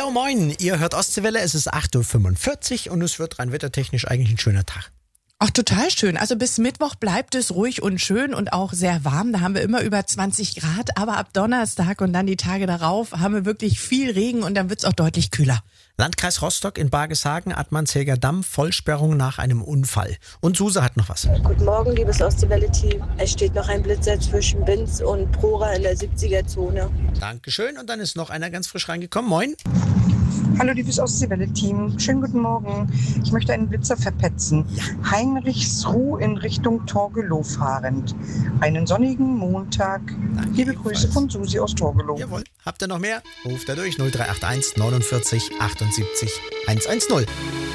Ja, moin, ihr hört Ostseewelle, es ist 8.45 Uhr und es wird rein wettertechnisch eigentlich ein schöner Tag. Ach, total schön. Also bis Mittwoch bleibt es ruhig und schön und auch sehr warm. Da haben wir immer über 20 Grad. Aber ab Donnerstag und dann die Tage darauf haben wir wirklich viel Regen und dann wird's auch deutlich kühler. Landkreis Rostock in Bargeshagen, Attmannshäger Damm, Vollsperrung nach einem Unfall. Und Suse hat noch was. Guten Morgen, liebes Ostseewelle-Team. Es steht noch ein Blitzer zwischen Binz und Prora in der 70er-Zone. Dankeschön. Und dann ist noch einer ganz frisch reingekommen. Moin. Hallo liebes Ostseewelle-Team, schönen guten Morgen. Ich möchte einen Blitzer verpetzen. Ja. Heinrichsruh in Richtung Torgelow fahrend. Einen sonnigen Montag. Danke Liebe ebenfalls. Grüße von Susi aus Torgelow. Jawohl. Habt ihr noch mehr? Ruft er durch 0381 49 78 110.